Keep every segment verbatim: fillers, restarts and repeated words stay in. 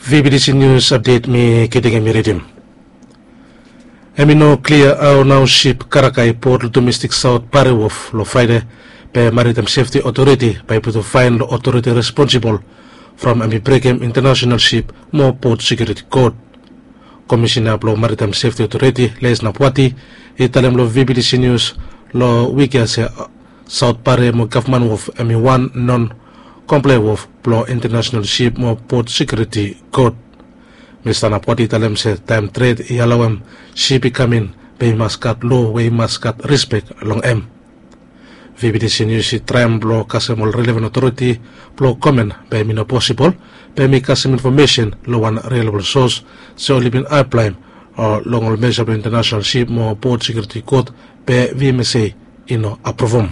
V B D C News Update mi kiting emiridim. Emino clear our now ship Karakai Port Domestic South Pariwov lo Friday by Maritime Safety Authority by to find the authority responsible from Emi Bregem International Ship mo Port Security Code. Commissioner lo Maritime Safety Authority Les Napwati italem lo V B D C News lo wiki se South Pare mo government of Emi one non comply with Plo International Ship mo Port Security Code. Mister Napwati talem se time trade ialawam ship coming by maskat law way maskat respect long M. V B D C News tram Plo kasemol relevant authority Plo comment by mino possible by me kasem information lo one reliable source so living airplane or long measure international ship mo Port Security Code by V M S A ino approvum.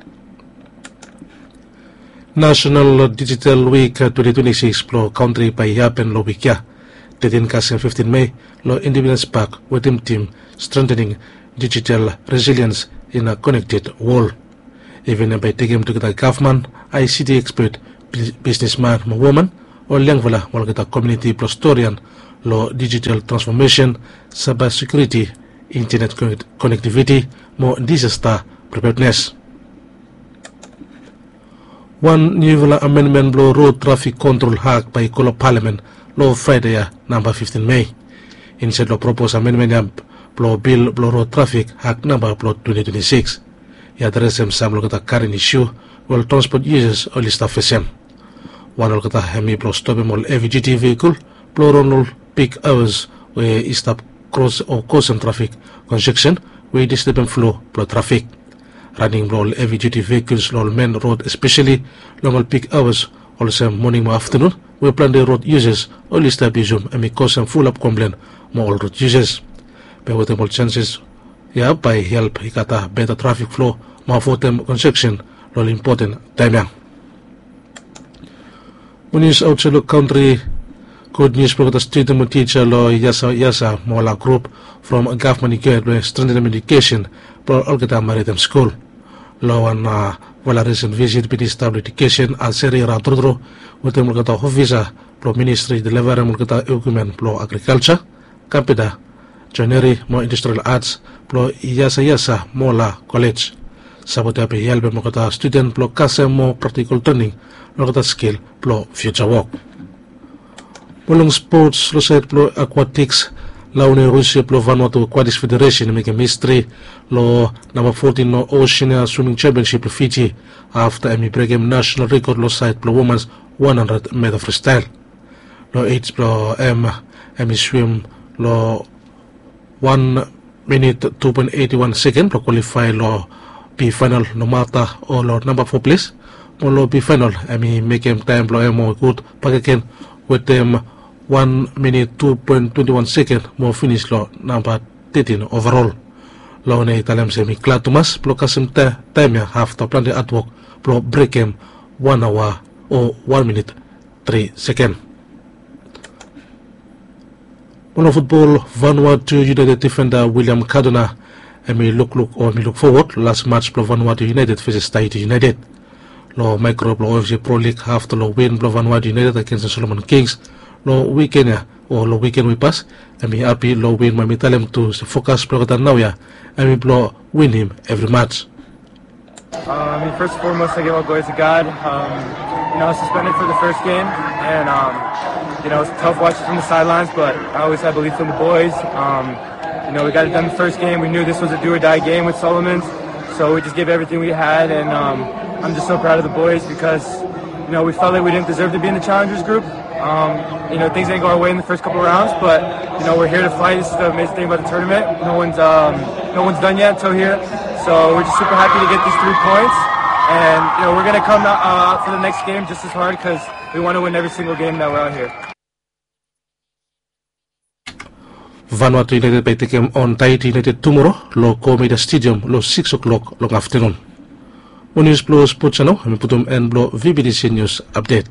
National Digital Week twenty twenty-six Plo country by happen lo wikya thirteen kasem fifteen May lo Independence Park with him team strengthening digital resilience in a connected world. Even by taking together government, I C T expert, businessman, woman, or Langvala, Walgata community plus historian, lo digital transformation, cyber security, internet connectivity, more disaster preparedness. One new amendment law road traffic control hack by Colo Parliament law Friday number fifteen May. Instead of proposed amendment law bill law road traffic hack number law twenty twenty-six. Ya address them some look at the current issue while transport users only staff S M. One look at the hemi blow stopping all heavy duty vehicle, blow on peak hours where is stop cross or causing traffic congestion where disturbing flow blow traffic. Running all heavy duty vehicles along main road especially long all peak hours also morning or afternoon we plan the road users only stop resume and may cause some full up complaint more all road users. By with more chances yeah, by help ikata better traffic flow, more for them congestion, all important time. When is outside the country, good news for the student teacher law Yasa Yasa Mola group from government care strengthening education for Algeta Maritime School. Law and uh, well a recent visit with stable education at Serra Trudro with them Mulgata officer pro ministry deliver Mulgata equipment pro agriculture, Capita. Joinery mo industrial arts plo Yasa Yasa Mola College. Sabote pe help mo kata student plo kase mo practical training lo kata skill plo future work. Polong sports lo set plo aquatics la Union Russia plo Vanuatu Aquatics Federation make a mystery lo number fourteen no Oceania Swimming Championship Fiji after Emi Bregem national record lo site plo women's one hundred meter freestyle. Lo eight plo M Emi swim lo one minute two point eight one second to qualify lo B final no matter or lo number four place mo lo B final I mean make him time lo mo good pagaken with them one minute two point two one second mo finish lo number thirteen overall lo ne talem semi klatumas plo kasem ta time half to plan the artwork plo break him one hour or one minute three second. On football, Vanuatu United defender William Cardona and me look look or me look forward. Last match Plo Vanuatu United versus Tahiti United. Lo micro Plo F C Pro League half to lo win Plo Vanuatu United against the Solomon Kings. Lo weekend or lo weekend we pass and me happy lo win my tell him to focus Plo Katanaoya and me Plo win him every match. Uh, I mean, first and foremost, I give all glory to God. Um, you know, I was suspended for the first game, and um, you know, it's tough watching from the sidelines, but I always had belief in the boys. Um, you know, we got it done the first game. We knew this was a do-or-die game with Solomons, so we just gave everything we had, and um, I'm just so proud of the boys because, you know, we felt like we didn't deserve to be in the challengers group. Um, you know, things didn't go our way in the first couple of rounds, but, you know, we're here to fight. This is the amazing thing about the tournament. No one's, um, no one's done yet until here, so we're just super happy to get these three points. And, you know, we're going to come out, uh, out for the next game just as hard because we want to win every single game that we're out here. Vanuatu United by taking on Tahiti United tomorrow, lo Komeda Stadium, lo six o'clock long afternoon. One news Plo Sports Channel, kami putum and Plo V B D C News Update.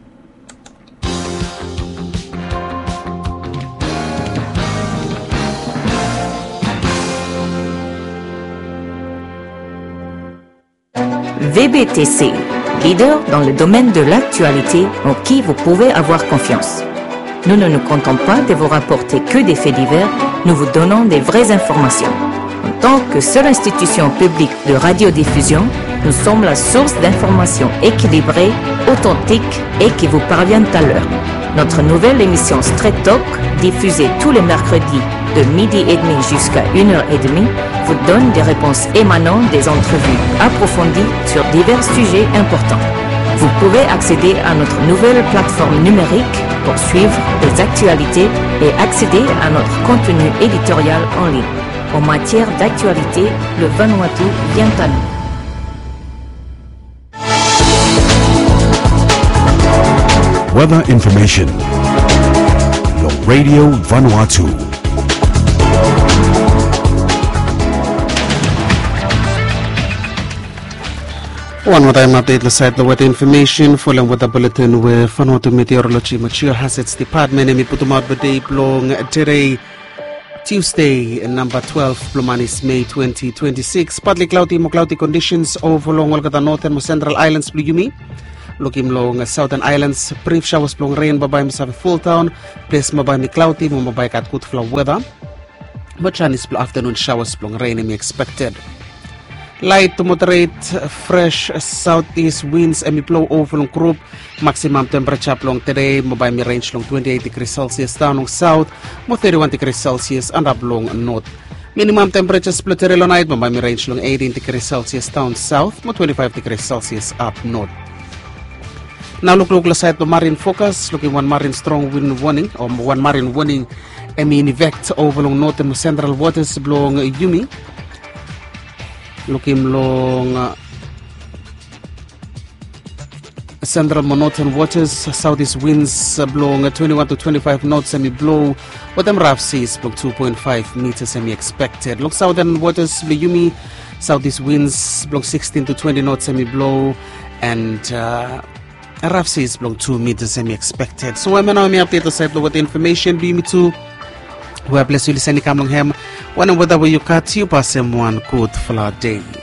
V B T C, leader dans le domaine de l'actualité en qui vous pouvez avoir confiance. Nous ne nous comptons pas de vous rapporter que des faits divers, nous vous donnons des vraies informations. En tant que seule institution publique de radiodiffusion, nous sommes la source d'informations équilibrées, authentiques et qui vous parviennent à l'heure. Notre nouvelle émission Straight Talk, diffusée tous les mercredis de midi et demi jusqu'à une heure trente, vous donne des réponses émanant des entrevues approfondies sur divers sujets importants. Vous pouvez accéder à notre nouvelle plateforme numérique pour suivre les actualités et accéder à notre contenu éditorial en ligne. En matière d'actualité, le Vanuatu vient à nous. Weather information. Your Radio Vanuatu. One more time update site the weather information following weather bulletin where Vanuatu Meteorology Mature Hazards Department and Putumat Bade Blong today Tuesday number twelve Plumanis May twenty twenty-six. Partly cloudy mo cloudy conditions over long Walgata Northern mo Central Islands Bluyumi. Looking long Southern Islands brief showers blong rain babay mo sa full town. Place mabay mi cloudy mo mabay kat good flow weather. But Chinese afternoon showers blong rain may expected. Light to moderate fresh southeast winds and blow over long group. Maximum temperature long today mobile mi range long twenty-eight degrees Celsius down long south, mo thirty-one degrees Celsius and up long north. Minimum temperature split long night mobile mi range long eighteen degrees Celsius down south, mo twenty-five degrees Celsius up north. Now look look side to marine focus, looking one marine strong wind warning or one marine warning I mean effect over long northern central waters blowing Yumi. Looking long uh, central northern waters, southeast winds uh, blowing uh, twenty-one to twenty-five knots semi blow, but them rough seas blow two point five meters semi expected. Long southern waters Yumi, southeast winds blow sixteen to twenty knots semi blow, and uh, rough seas blow two meters semi expected. So I'm now me update the site with the information. Be me too. Where bless you listening come long hem. One whether you cut you pass them one good for day.